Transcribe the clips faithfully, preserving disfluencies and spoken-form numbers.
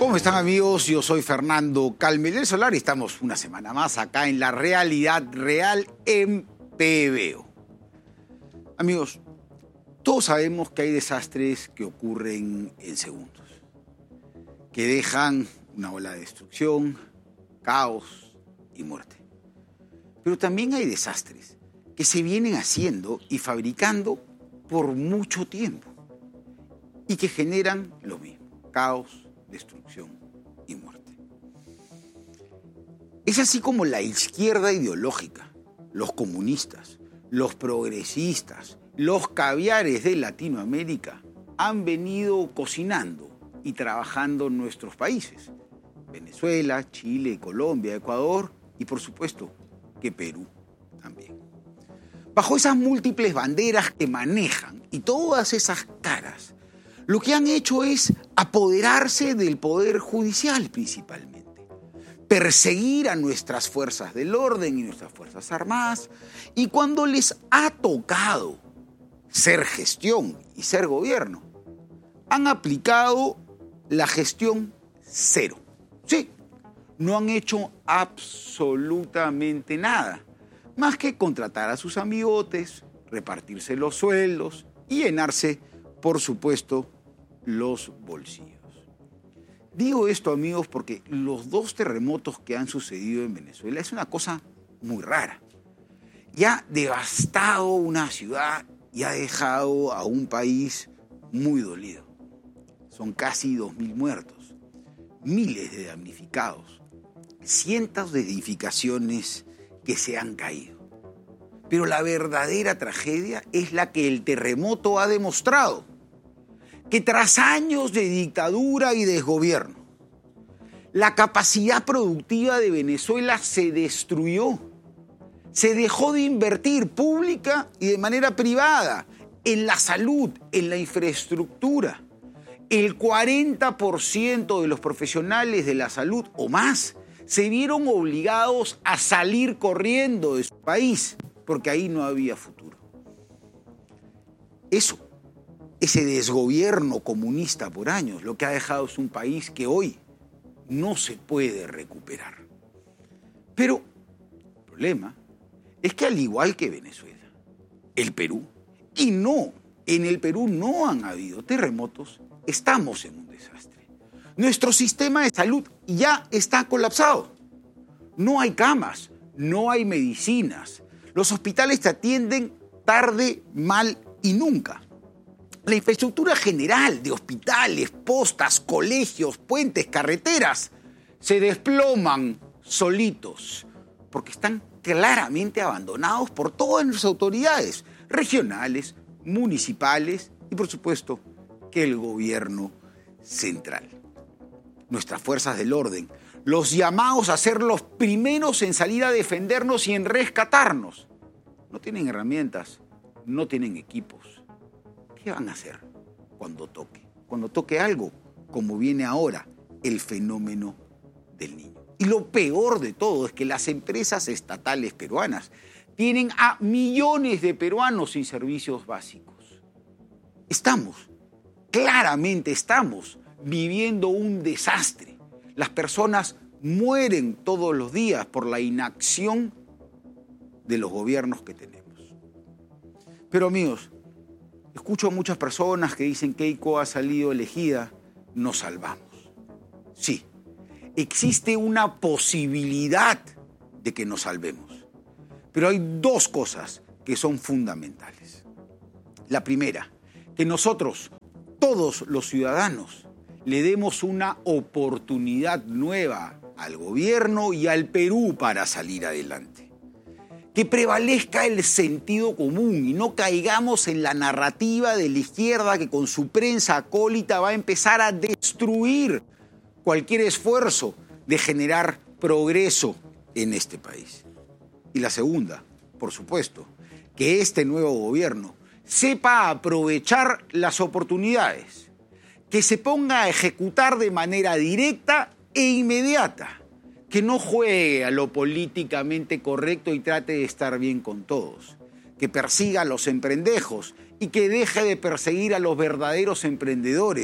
¿Cómo están, amigos? Yo soy Fernando Calmel del Solar y estamos una semana más acá en La Realidad Real en P B O. Amigos, todos sabemos que hay desastres que ocurren en segundos, que dejan una ola de destrucción, caos y muerte. Pero también hay desastres que se vienen haciendo y fabricando por mucho tiempo y que generan lo mismo, caos, destrucción y muerte. Es así como la izquierda ideológica, los comunistas, los progresistas, los caviares de Latinoamérica han venido cocinando y trabajando en nuestros países. Venezuela, Chile, Colombia, Ecuador y, por supuesto, que Perú también. Bajo esas múltiples banderas que manejan y todas esas caras, lo que han hecho es apoderarse del poder judicial principalmente, perseguir a nuestras fuerzas del orden y nuestras fuerzas armadas, y cuando les ha tocado ser gestión y ser gobierno, han aplicado la gestión cero. Sí, no han hecho absolutamente nada, más que contratar a sus amigotes, repartirse los sueldos y llenarse, por supuesto, los bolsillos. Digo esto, amigos, porque los dos terremotos que han sucedido en Venezuela es una cosa muy rara. Ya ha devastado una ciudad y ha dejado a un país muy dolido. Son casi dos mil muertos, miles de damnificados, cientos de edificaciones que se han caído. Pero la verdadera tragedia es la que el terremoto ha demostrado, que tras años de dictadura y desgobierno, la capacidad productiva de Venezuela se destruyó. Se dejó de invertir pública y de manera privada en la salud, en la infraestructura. El cuarenta por ciento de los profesionales de la salud o más se vieron obligados a salir corriendo de su país porque ahí no había futuro. Eso, ese desgobierno comunista por años, lo que ha dejado es un país que hoy no se puede recuperar. Pero el problema es que, al igual que Venezuela, el Perú, y no, en el Perú no han habido terremotos, estamos en un desastre. Nuestro sistema de salud ya está colapsado. No hay camas, no hay medicinas. Los hospitales te atienden tarde, mal y nunca. La infraestructura general de hospitales, postas, colegios, puentes, carreteras se desploman solitos porque están claramente abandonados por todas nuestras autoridades regionales, municipales y, por supuesto, que el gobierno central. Nuestras fuerzas del orden, los llamados a ser los primeros en salir a defendernos y en rescatarnos, no tienen herramientas, no tienen equipos. ¿Qué van a hacer cuando toque? Cuando toque algo, como viene ahora, el fenómeno del Niño. Y lo peor de todo es que las empresas estatales peruanas tienen a millones de peruanos sin servicios básicos. Estamos, claramente estamos, viviendo un desastre. Las personas mueren todos los días por la inacción de los gobiernos que tenemos. Pero, amigos, escucho a muchas personas que dicen que Keiko ha salido elegida, nos salvamos. Sí, existe una posibilidad de que nos salvemos. Pero hay dos cosas que son fundamentales. La primera, que nosotros, todos los ciudadanos, le demos una oportunidad nueva al gobierno y al Perú para salir adelante. Que prevalezca el sentido común y no caigamos en la narrativa de la izquierda que con su prensa acólita va a empezar a destruir cualquier esfuerzo de generar progreso en este país. Y la segunda, por supuesto, que este nuevo gobierno sepa aprovechar las oportunidades, que se ponga a ejecutar de manera directa e inmediata, que no juegue a lo políticamente correcto y trate de estar bien con todos, que persiga a los emprendejos y que deje de perseguir a los verdaderos emprendedores,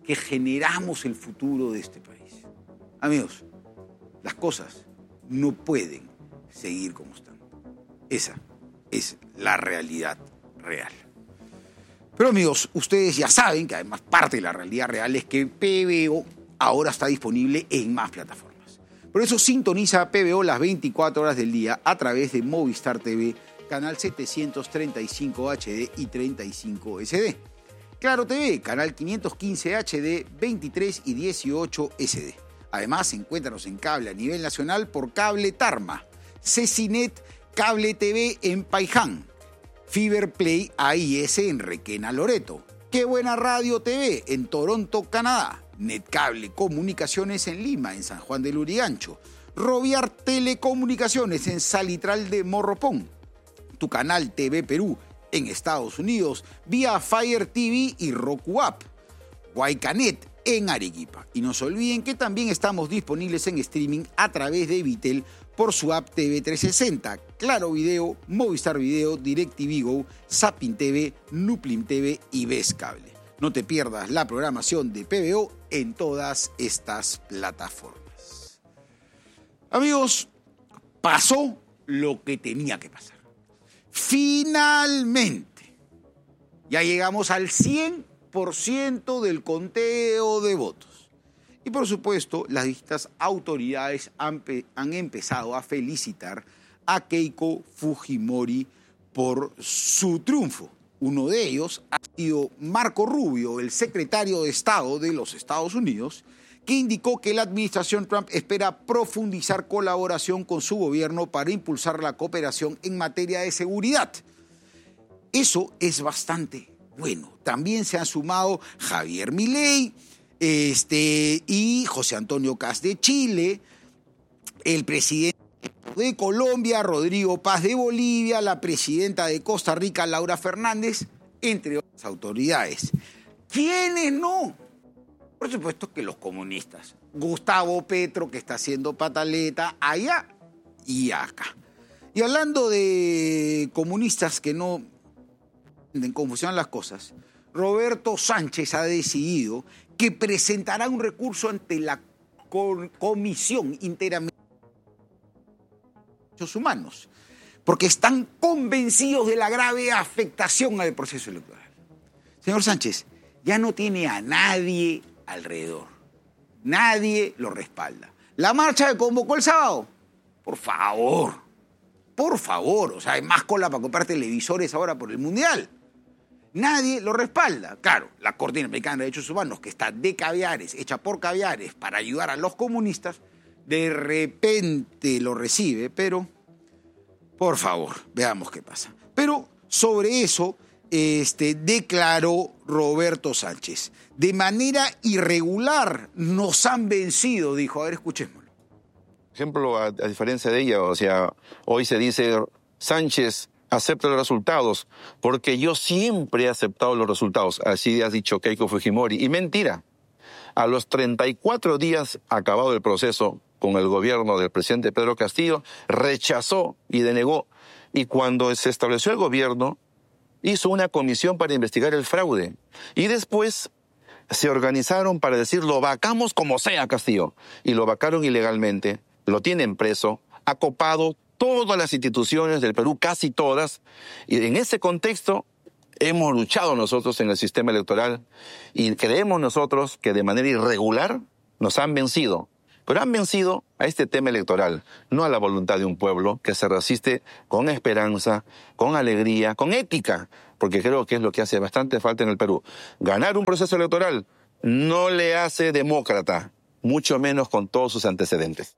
que generamos el futuro de este país. Amigos, las cosas no pueden seguir como están. Esa es la realidad real. Pero amigos, ustedes ya saben que además parte de la realidad real es que P B O ahora está disponible en más plataformas. Por eso sintoniza P B O las veinticuatro horas del día a través de Movistar T V, canal setecientos treinta y cinco H D y treinta y cinco S D. Claro T V, canal quinientos quince H D, veintitrés y dieciocho S D. Además, encuéntranos en cable a nivel nacional por Cable Tarma, Cecinet, Cable T V en Paiján, Fiberplay A I S en Requena, Loreto, Qué Buena Radio T V en Toronto, Canadá, Netcable Comunicaciones en Lima, en San Juan del Lurigancho, Roviar Telecomunicaciones en Salitral de Morropón, Tu Canal T V Perú en Estados Unidos, vía Fire T V y Roku App, Guaycanet en Arequipa. Y no se olviden que también estamos disponibles en streaming a través de Vitel por su app T V trescientos sesenta, Claro Video, Movistar Video, DirecTV Go, Zapping T V, Nuplim T V y Ves Cable. No te pierdas la programación de P B O en todas estas plataformas. Amigos, pasó lo que tenía que pasar. Finalmente, ya llegamos al cien por ciento del conteo de votos. Y por supuesto, las distintas autoridades han, han empezado a felicitar a Keiko Fujimori por su triunfo. Uno de ellos ha sido Marco Rubio, el secretario de Estado de los Estados Unidos, que indicó que la administración Trump espera profundizar colaboración con su gobierno para impulsar la cooperación en materia de seguridad. Eso es bastante bueno. También se han sumado Javier Milei este, y José Antonio Kast de Chile, el presidente de Colombia, Rodrigo Paz de Bolivia, la presidenta de Costa Rica, Laura Fernández, entre otras autoridades. ¿Quiénes no? Por supuesto que los comunistas. Gustavo Petro, que está haciendo pataleta allá y acá. Y hablando de comunistas que no en confusión las cosas, Roberto Sánchez ha decidido que presentará un recurso ante la Comisión Interamericana de Derechos Humanos, porque están convencidos de la grave afectación al proceso electoral. Señor Sánchez, ya no tiene a nadie alrededor. Nadie lo respalda. ¿La marcha que convocó el sábado? Por favor, por favor. O sea, hay más cola para comprar televisores ahora por el Mundial. Nadie lo respalda. Claro, la Corte Interamericana de Derechos Humanos, que está de caviares, hecha por caviares, para ayudar a los comunistas, de repente lo recibe, pero, por favor, veamos qué pasa. Pero sobre eso este, declaró Roberto Sánchez. De manera irregular nos han vencido, dijo. A ver, escuchémoslo. Por ejemplo, a, a diferencia de ella, o sea, hoy se dice Sánchez acepta los resultados, porque yo siempre he aceptado los resultados. Así has dicho Keiko Fujimori. Y mentira. A los treinta y cuatro días acabado el proceso con el gobierno del presidente Pedro Castillo, rechazó y denegó. Y cuando se estableció el gobierno, hizo una comisión para investigar el fraude. Y después se organizaron para decir, lo vacamos como sea, Castillo. Y lo vacaron ilegalmente, lo tienen preso, ha copado todas las instituciones del Perú, casi todas. Y en ese contexto hemos luchado nosotros en el sistema electoral y creemos nosotros que de manera irregular nos han vencido. Pero han vencido a este tema electoral, no a la voluntad de un pueblo que se resiste con esperanza, con alegría, con ética, porque creo que es lo que hace bastante falta en el Perú. Ganar un proceso electoral no le hace demócrata, mucho menos con todos sus antecedentes.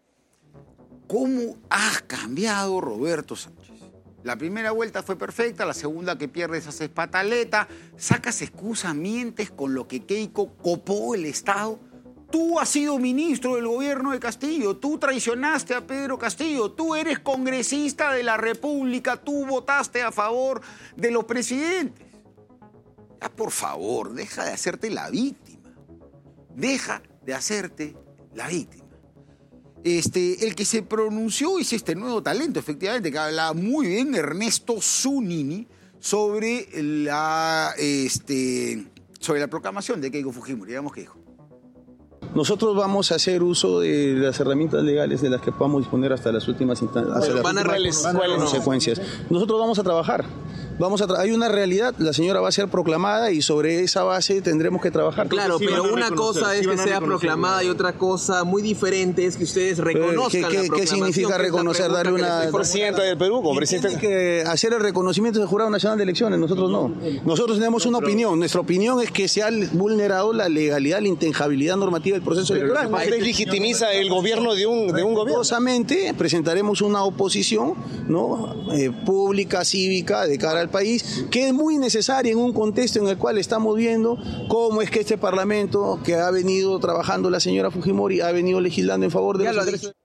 ¿Cómo ha cambiado Roberto Sánchez? La primera vuelta fue perfecta, la segunda que pierdes haces pataleta, sacas excusas, mientes con lo que Keiko copó el Estado. Tú has sido ministro del gobierno de Castillo, tú traicionaste a Pedro Castillo, tú eres congresista de la República, tú votaste a favor de los presidentes. Ya, por favor, deja de hacerte la víctima. Deja de hacerte la víctima. Este, el que se pronunció es este nuevo talento, efectivamente, que hablaba muy bien, Ernesto Zunini, sobre la, este, sobre la proclamación de Keiko Fujimori. Digamos qué dijo. Nosotros vamos a hacer uso de las herramientas legales de las que podamos disponer hasta las últimas instancias, bueno, van a realizar consecuencias. Nosotros vamos a trabajar. Vamos a tra hay una realidad, la señora va a ser proclamada y sobre esa base tendremos que trabajar. Claro, sí, pero una cosa es sí que sea proclamada y otra cosa muy diferente es que ustedes reconozcan ¿Qué, qué, la proclamación. ¿Qué significa reconocer? Darle una... presidenta del Perú, como presidente... Tiene que hacer el reconocimiento del Jurado Nacional de Elecciones, nosotros no. Nosotros tenemos una opinión. Nuestra opinión es que se ha vulnerado la legalidad, la intangibilidad normativa del proceso electoral. ¿Usted legitimiza el gobierno de un, de un gobierno? Rigurosamente presentaremos una oposición, ¿no? eh, pública, cívica, de cara al país, que es muy necesaria en un contexto en el cual estamos viendo cómo es que este Parlamento, que ha venido trabajando la señora Fujimori, ha venido legislando en favor de Ya los lo derechos.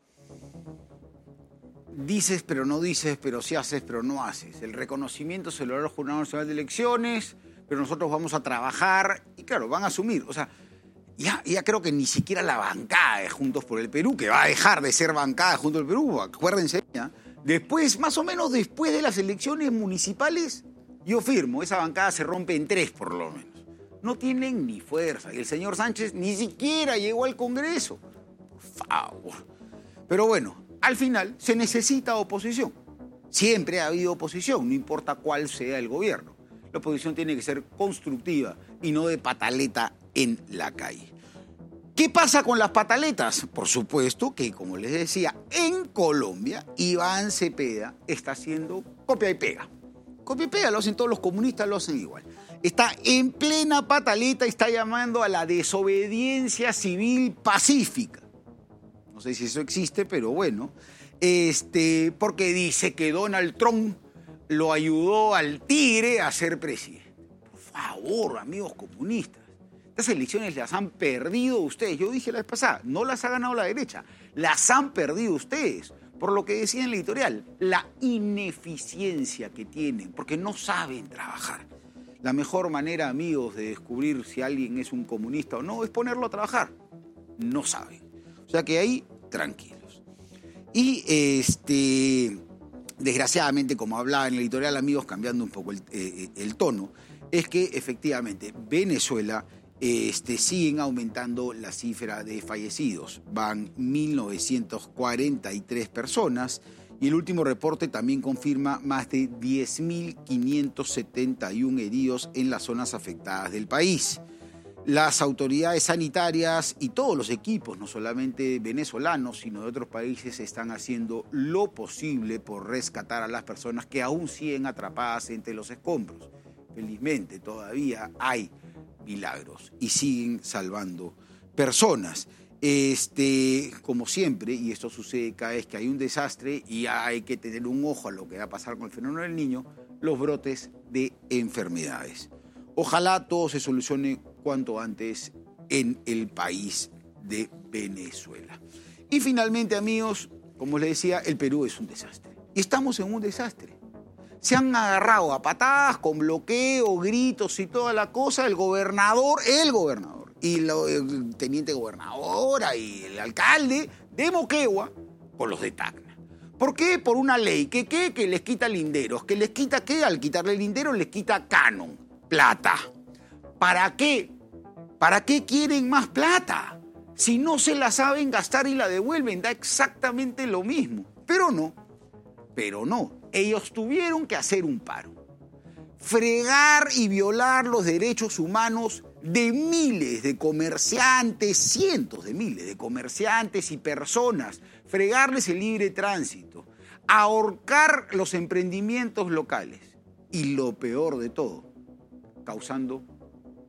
Dices, pero no dices, pero sí haces, pero no haces. El reconocimiento se lo hará el Jurado Nacional de Elecciones, pero nosotros vamos a trabajar y claro, van a asumir. O sea, ya, ya creo que ni siquiera la bancada de Juntos por el Perú, que va a dejar de ser bancada de Juntos por el Perú, acuérdense, ¿ya? Después, más o menos después de las elecciones municipales, yo firmo, esa bancada se rompe en tres por lo menos. No tienen ni fuerza. Y el señor Sánchez ni siquiera llegó al Congreso. Por favor. Pero bueno, al final se necesita oposición. Siempre ha habido oposición, no importa cuál sea el gobierno. La oposición tiene que ser constructiva y no de pataleta en la calle. ¿Qué pasa con las pataletas? Por supuesto que, como les decía, en Colombia, Iván Cepeda está haciendo copia y pega. Copia y pega, lo hacen todos los comunistas, lo hacen igual. Está en plena pataleta y está llamando a la desobediencia civil pacífica. No sé si eso existe, pero bueno. Este, porque dice que Donald Trump lo ayudó al tigre a ser presidente. Por favor, amigos comunistas. Estas elecciones las han perdido ustedes. Yo dije la vez pasada, no las ha ganado la derecha. Las han perdido ustedes. Por lo que decía en la editorial, la ineficiencia que tienen, porque no saben trabajar. La mejor manera, amigos, de descubrir si alguien es un comunista o no es ponerlo a trabajar. No saben. O sea que ahí, tranquilos. Y este, desgraciadamente, como hablaba en la editorial, amigos, cambiando un poco el, eh, el tono, es que efectivamente Venezuela este, siguen aumentando la cifra de fallecidos. Van mil novecientas cuarenta y tres personas y el último reporte también confirma más de diez mil quinientos setenta y uno heridos en las zonas afectadas del país. Las autoridades sanitarias y todos los equipos, no solamente venezolanos, sino de otros países, están haciendo lo posible por rescatar a las personas que aún siguen atrapadas entre los escombros. Felizmente todavía hay milagros y siguen salvando personas. Este, como siempre, y esto sucede cada vez que hay un desastre y hay que tener un ojo a lo que va a pasar con el fenómeno del Niño, los brotes de enfermedades. Ojalá todo se solucione cuanto antes en el país de Venezuela. Y finalmente, amigos, como les decía, el Perú es un desastre. Y estamos en un desastre. Se han agarrado a patadas, con bloqueo, gritos y toda la cosa, el gobernador, el gobernador, y lo, el teniente gobernadora y el alcalde de Moquegua con los de Tacna. ¿Por qué? Por una ley que, que, que les quita linderos. ¿Que les quita qué? Al quitarle linderos les quita canon, plata. ¿Para qué? ¿Para qué quieren más plata? Si no se la saben gastar y la devuelven, da exactamente lo mismo. Pero no, pero no. Ellos tuvieron que hacer un paro. Fregar y violar los derechos humanos de miles de comerciantes, cientos de miles de comerciantes y personas. Fregarles el libre tránsito. Ahorcar los emprendimientos locales. Y lo peor de todo, causando